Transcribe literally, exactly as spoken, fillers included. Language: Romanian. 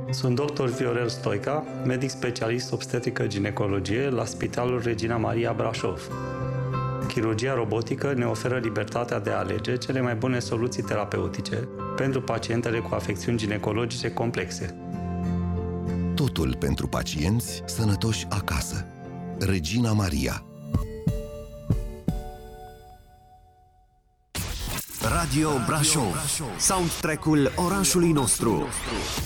Sunt doctor Viorel Stoica, medic specialist obstetrică ginecologie la Spitalul Regina Maria Brașov. Chirurgia robotică ne oferă libertatea de a alege cele mai bune soluții terapeutice pentru pacientele cu afecțiuni ginecologice complexe. Totul pentru pacienți sănătoși acasă. Regina Maria. Radio Brașov. Soundtrack-ul orașului nostru.